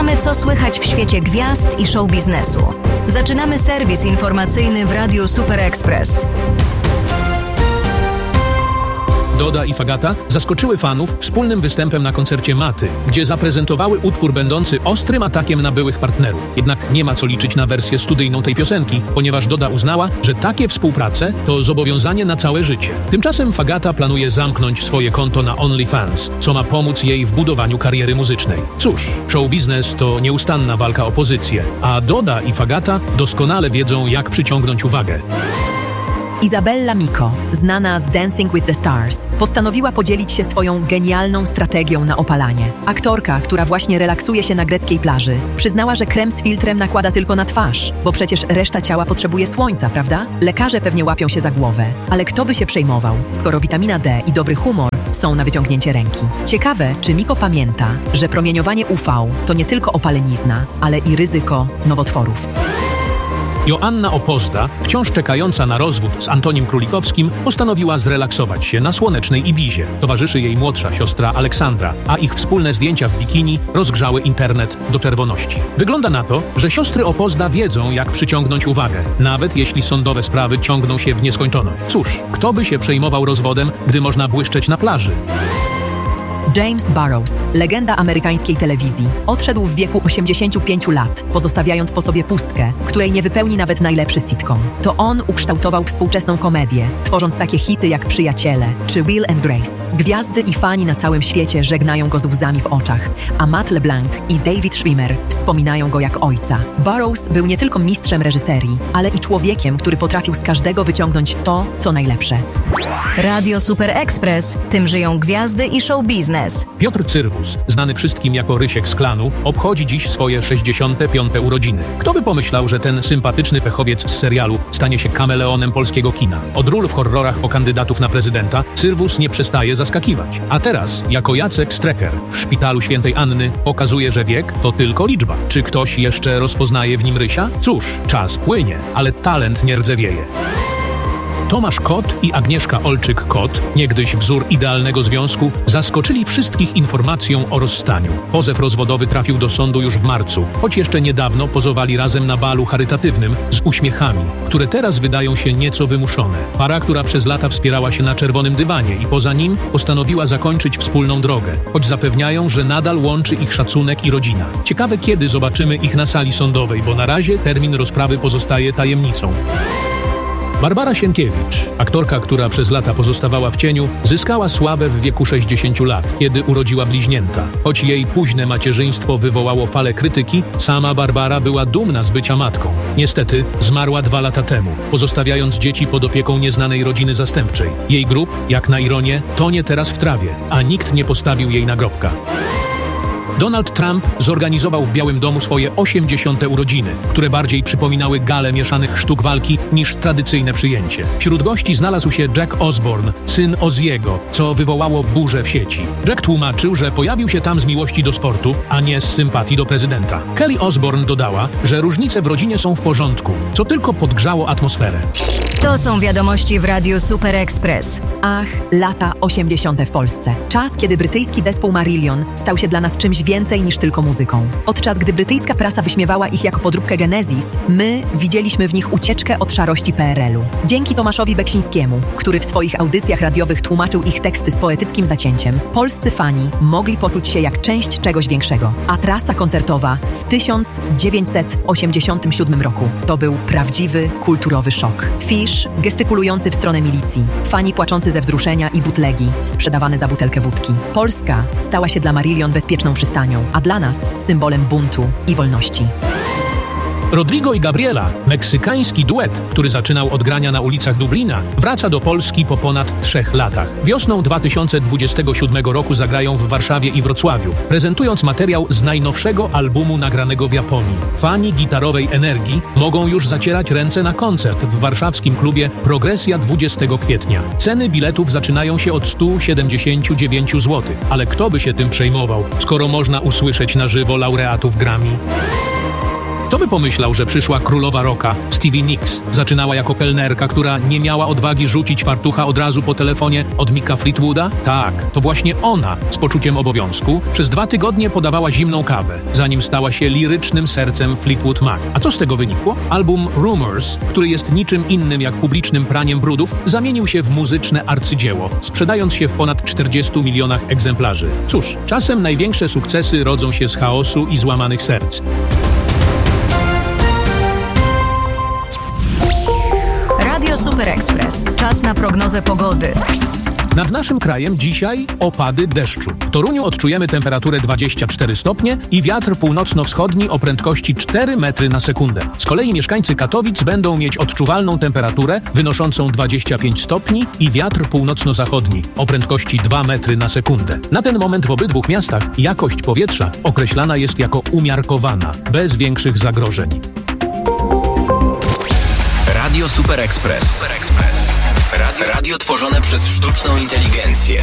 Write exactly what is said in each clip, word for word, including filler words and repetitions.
Sprawdzamy, co słychać w świecie gwiazd i show biznesu. Zaczynamy serwis informacyjny w Radiu Super Express. Doda i Fagata zaskoczyły fanów wspólnym występem na koncercie Maty, gdzie zaprezentowały utwór będący ostrym atakiem na byłych partnerów. Jednak nie ma co liczyć na wersję studyjną tej piosenki, ponieważ Doda uznała, że takie współprace to zobowiązanie na całe życie. Tymczasem Fagata planuje zamknąć swoje konto na OnlyFans, co ma pomóc jej w budowaniu kariery muzycznej. Cóż, show biznes to nieustanna walka o pozycję, a Doda i Fagata doskonale wiedzą, jak przyciągnąć uwagę. Isabella Miko, znana z Dancing with the Stars, postanowiła podzielić się swoją genialną strategią na opalanie. Aktorka, która właśnie relaksuje się na greckiej plaży, przyznała, że krem z filtrem nakłada tylko na twarz, bo przecież reszta ciała potrzebuje słońca, prawda? Lekarze pewnie łapią się za głowę, ale kto by się przejmował, skoro witamina D i dobry humor są na wyciągnięcie ręki. Ciekawe, czy Miko pamięta, że promieniowanie U V to nie tylko opalenizna, ale i ryzyko nowotworów. Joanna Opozda, wciąż czekająca na rozwód z Antonim Królikowskim, postanowiła zrelaksować się na słonecznej Ibizie. Towarzyszy jej młodsza siostra Aleksandra, a ich wspólne zdjęcia w bikini rozgrzały internet do czerwoności. Wygląda na to, że siostry Opozda wiedzą, jak przyciągnąć uwagę, nawet jeśli sądowe sprawy ciągną się w nieskończoność. Cóż, kto by się przejmował rozwodem, gdy można błyszczeć na plaży? James Burrows, legenda amerykańskiej telewizji, odszedł w wieku osiemdziesięciu pięciu lat, pozostawiając po sobie pustkę, której nie wypełni nawet najlepszy sitcom. To on ukształtował współczesną komedię, tworząc takie hity jak Przyjaciele czy Will and Grace. Gwiazdy i fani na całym świecie żegnają go z łzami w oczach, a Matt LeBlanc i David Schwimmer wspominają go jak ojca. Burrows był nie tylko mistrzem reżyserii, ale i człowiekiem, który potrafił z każdego wyciągnąć to, co najlepsze. Radio Super Express. Tym żyją gwiazdy i show biznes. Piotr Cyrwus, znany wszystkim jako Rysiek z Klanu, obchodzi dziś swoje sześćdziesiąte piąte urodziny. Kto by pomyślał, że ten sympatyczny pechowiec z serialu stanie się kameleonem polskiego kina? Od ról w horrorach o kandydatów na prezydenta Cyrwus nie przestaje zaskakiwać. A teraz, jako Jacek Strecker w Szpitalu Świętej Anny, pokazuje, że wiek to tylko liczba. Czy ktoś jeszcze rozpoznaje w nim Rysia? Cóż, czas płynie, ale talent nie rdzewieje. Tomasz Kot i Agnieszka Olczyk-Kot, niegdyś wzór idealnego związku, zaskoczyli wszystkich informacją o rozstaniu. Pozew rozwodowy trafił do sądu już w marcu, choć jeszcze niedawno pozowali razem na balu charytatywnym z uśmiechami, które teraz wydają się nieco wymuszone. Para, która przez lata wspierała się na czerwonym dywanie i poza nim postanowiła zakończyć wspólną drogę, choć zapewniają, że nadal łączy ich szacunek i rodzina. Ciekawe, kiedy zobaczymy ich na sali sądowej, bo na razie termin rozprawy pozostaje tajemnicą. Barbara Sienkiewicz, aktorka, która przez lata pozostawała w cieniu, zyskała sławę w wieku sześćdziesięciu lat, kiedy urodziła bliźnięta. Choć jej późne macierzyństwo wywołało falę krytyki, sama Barbara była dumna z bycia matką. Niestety zmarła dwa lata temu, pozostawiając dzieci pod opieką nieznanej rodziny zastępczej. Jej grób, jak na ironię, tonie teraz w trawie, a nikt nie postawił jej nagrobka. Donald Trump zorganizował w Białym Domu swoje osiemdziesiąte urodziny, które bardziej przypominały galę mieszanych sztuk walki niż tradycyjne przyjęcie. Wśród gości znalazł się Jack Osborne, syn Ozziego, co wywołało burzę w sieci. Jack tłumaczył, że pojawił się tam z miłości do sportu, a nie z sympatii do prezydenta. Kelly Osbourne dodała, że różnice w rodzinie są w porządku, co tylko podgrzało atmosferę. To są wiadomości w Radiu Super Express. Ach, lata osiemdziesiąte w Polsce. Czas, kiedy brytyjski zespół Marillion stał się dla nas czymś więcej niż tylko muzyką. Podczas gdy brytyjska prasa wyśmiewała ich jako podróbkę Genesis, my widzieliśmy w nich ucieczkę od szarości P R L u. Dzięki Tomaszowi Beksińskiemu, który w swoich audycjach radiowych tłumaczył ich teksty z poetyckim zacięciem, polscy fani mogli poczuć się jak część czegoś większego. A trasa koncertowa w tysiąc dziewięćset osiemdziesiątym siódmym roku to był prawdziwy kulturowy szok. Fisz gestykulujący w stronę milicji, fani płaczący ze wzruszenia i butlegi sprzedawane za butelkę wódki. Polska stała się dla Marillion bezpieczną przystanią, a dla nas symbolem buntu i wolności. Rodrigo i Gabriela, meksykański duet, który zaczynał od grania na ulicach Dublina, wraca do Polski po ponad trzech latach. Wiosną dwa tysiące dwudziestego siódmego roku zagrają w Warszawie i Wrocławiu, prezentując materiał z najnowszego albumu nagranego w Japonii. Fani gitarowej energii mogą już zacierać ręce na koncert w warszawskim klubie Progresja dwudziestego kwietnia. Ceny biletów zaczynają się od stu siedemdziesięciu dziewięciu złotych, ale kto by się tym przejmował, skoro można usłyszeć na żywo laureatów Grammy? Kto by pomyślał, że przyszła królowa rocka, Stevie Nicks, zaczynała jako kelnerka, która nie miała odwagi rzucić fartucha od razu po telefonie od Micka Fleetwooda? Tak, to właśnie ona z poczuciem obowiązku przez dwa tygodnie podawała zimną kawę, zanim stała się lirycznym sercem Fleetwood Mac. A co z tego wynikło? Album Rumours, który jest niczym innym jak publicznym praniem brudów, zamienił się w muzyczne arcydzieło, sprzedając się w ponad czterdziestu milionach egzemplarzy. Cóż, czasem największe sukcesy rodzą się z chaosu i złamanych serc. Radio Super Express. Czas na prognozę pogody. Nad naszym krajem dzisiaj opady deszczu. W Toruniu odczujemy temperaturę dwadzieścia cztery stopnie i wiatr północno-wschodni o prędkości cztery metry na sekundę. Z kolei mieszkańcy Katowic będą mieć odczuwalną temperaturę wynoszącą dwadzieścia pięć stopni i wiatr północno-zachodni o prędkości dwa metry na sekundę. Na ten moment w obydwu miastach jakość powietrza określana jest jako umiarkowana, bez większych zagrożeń. Radio Super Express. Super Express. Radio, radio tworzone przez sztuczną inteligencję.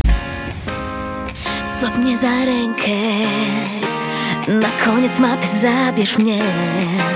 Złap mnie za rękę, na koniec mapy zabierz mnie.